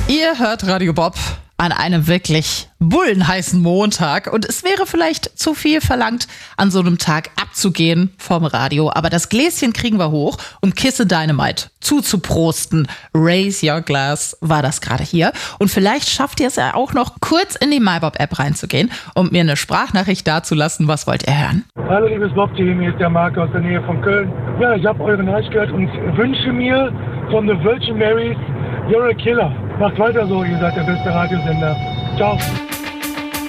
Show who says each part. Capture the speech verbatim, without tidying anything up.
Speaker 1: Ihr hört Radio Bob an einem wirklich bullenheißen Montag und es wäre vielleicht zu viel verlangt, an so einem Tag abzugehen vom Radio, aber das Gläschen kriegen wir hoch, um Kisse Dynamite zuzuprosten. Raise your glass war das gerade hier und vielleicht schafft ihr es ja auch noch kurz in die MyBob-App reinzugehen und mir eine Sprachnachricht dazulassen. Was wollt ihr hören?
Speaker 2: Hallo liebes Bob-Team, hier ist der Marc aus der Nähe von Köln. Ja, ich habe eure Nachricht gehört und wünsche mir von The Virgin Marys You're a Killer. Macht weiter so, ihr seid der beste Radiosender. Ciao.